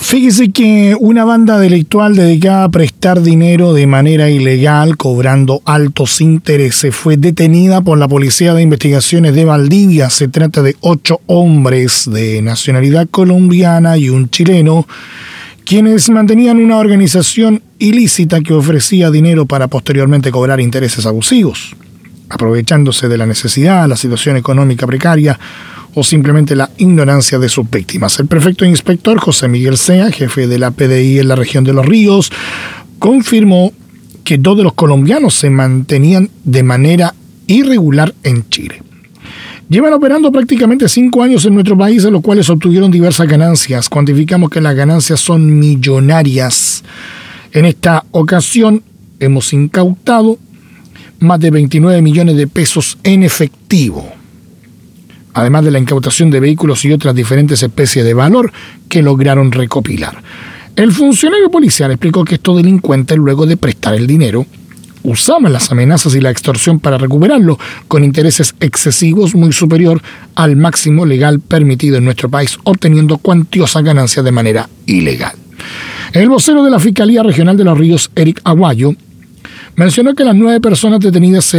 Fíjese que una banda delictual dedicada a prestar dinero de manera ilegal, cobrando altos intereses, fue detenida por la Policía de Investigaciones de Valdivia. Se trata de 8 hombres de nacionalidad colombiana y un chileno, quienes mantenían una organización ilícita que ofrecía dinero para posteriormente cobrar intereses abusivos, aprovechándose de la necesidad, la situación económica precaria o simplemente la ignorancia de sus víctimas. El prefecto e inspector José Miguel Sea, jefe de la PDI en la región de Los Ríos, confirmó que 2 de los colombianos se mantenían de manera irregular en Chile. Llevan operando prácticamente 5 años en nuestro país, en los cuales obtuvieron diversas ganancias. Cuantificamos que las ganancias son millonarias. En esta ocasión hemos incautado más de 29 millones de pesos en efectivo, además de la incautación de vehículos y otras diferentes especies de valor que lograron recopilar. El funcionario policial explicó que estos delincuentes, luego de prestar el dinero, usaban las amenazas y la extorsión para recuperarlo, con intereses excesivos muy superior al máximo legal permitido en nuestro país, obteniendo cuantiosas ganancias de manera ilegal. El vocero de la Fiscalía Regional de Los Ríos, Eric Aguayo, mencionó que las 9 personas detenidas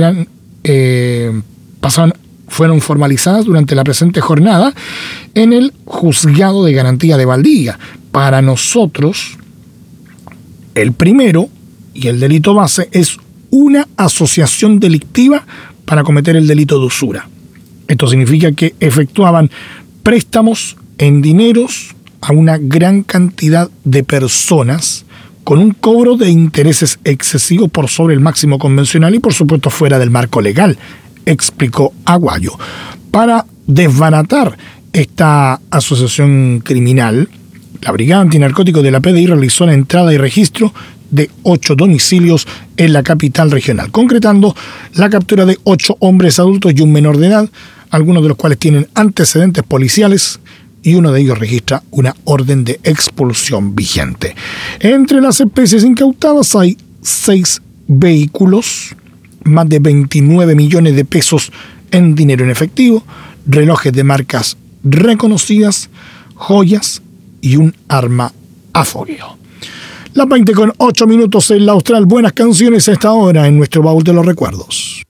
fueron formalizadas durante la presente jornada en el Juzgado de Garantía de Valdivia. Para nosotros, el primero y el delito base es una asociación delictiva para cometer el delito de usura. Esto significa que efectuaban préstamos en dineros a una gran cantidad de personas con un cobro de intereses excesivos por sobre el máximo convencional y por supuesto fuera del marco legal, explicó Aguayo. Para desbaratar esta asociación criminal, la Brigada Antinarcótico de la PDI realizó la entrada y registro de 8 domicilios en la capital regional, concretando la captura de 8 hombres adultos y un menor de edad, algunos de los cuales tienen antecedentes policiales, y uno de ellos registra una orden de expulsión vigente. Entre las especies incautadas hay 6 vehículos, más de 29 millones de pesos en dinero en efectivo, relojes de marcas reconocidas, joyas y un arma a fogueo. Las 20:08 en la Austral. Buenas canciones a esta hora en nuestro baúl de los recuerdos.